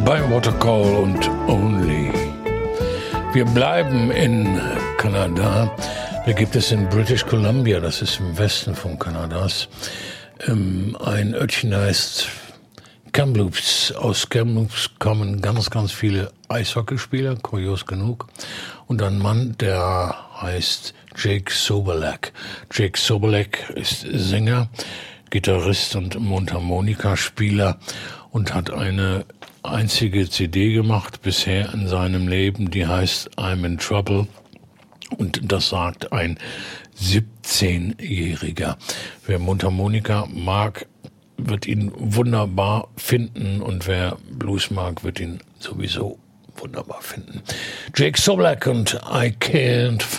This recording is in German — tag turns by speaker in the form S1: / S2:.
S1: bei Watercall und Only. Wir bleiben in Kanada. Da gibt es in British Columbia, das ist im Westen von Kanadas, ein Örtchen heißt Kamloops. Aus Kamloops kommen ganz, ganz viele Eishockeyspieler, kurios genug. Und ein Mann, der heißt Jake Sobolek. Jake Sobolek ist Sänger, Gitarrist und Mundharmonikaspieler und hat eine einzige CD gemacht bisher in seinem Leben, die heißt I'm in Trouble. Und das sagt ein 17-Jähriger. Wer Mundharmonika mag, wird ihn wunderbar finden, und wer Blues mag, wird ihn sowieso wunderbar finden. Jake Sobolek und I Can't